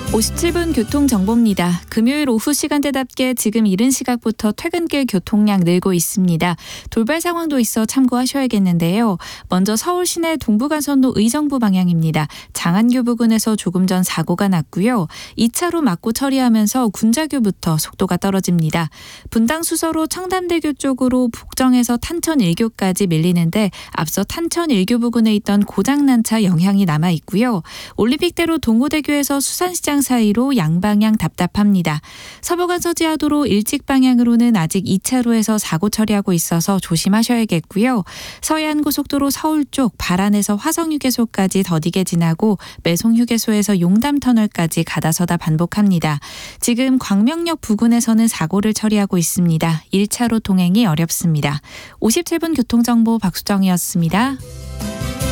57분 교통정보입니다. 금요일 오후 시간대답게 지금 이른 시각부터 퇴근길 교통량 늘고 있습니다. 돌발 상황도 있어 참고하셔야겠는데요. 먼저 서울 시내 동부간선로 의정부 방향입니다. 장안교 부근에서 조금 전 사고가 났고요. 2차로 막고 처리하면서 군자교부터 속도가 떨어집니다. 분당 수서로 청담대교 쪽으로 북정에서 탄천 1교까지 밀리는데 앞서 탄천 1교 부근에 있던 고장난 차 영향이 남아 있고요. 올림픽대로 동호대교에서 수산시장 사이로 양방향 답답합니다. 서부간서 지하도로 일찍 방향으로는 아직 2차로에서 사고 처리하고 있어서 조심하셔야겠고요. 서해안고속도로 서울 쪽 발안에서 화성휴게소까지 더디게 지나고 매송휴게소에서 용담터널까지 가다서다 반복합니다. 지금 광명역 부근에서는 사고를 처리하고 있습니다. 1차로 통행이 어렵습니다. 57분 교통정보 박수정이었습니다.